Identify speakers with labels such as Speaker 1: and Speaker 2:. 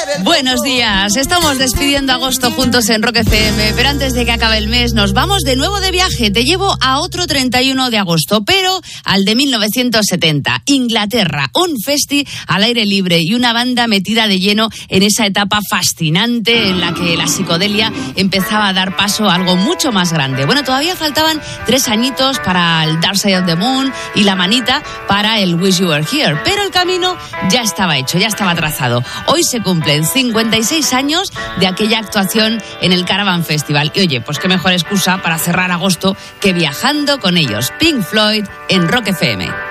Speaker 1: Buenos días, estamos despidiendo agosto juntos en Rock FM, pero antes de que acabe el mes nos vamos de nuevo de viaje. Te llevo a otro 31 de agosto, pero al de 1970, Inglaterra, un festi al aire libre y una banda metida de lleno en esa etapa fascinante en la que la psicodelia empezaba a dar paso a algo mucho más grande. Bueno, todavía faltaban 3 añitos para el Dark Side of the Moon y la manita para el Wish You Were Here, pero el camino ya estaba hecho, ya estaba trazado. Hoy se cumplen 56 años de aquella actuación en el Caravan Festival. Y oye, pues qué mejor excusa para cerrar agosto que viajando con ellos. Pink Floyd en Rock FM.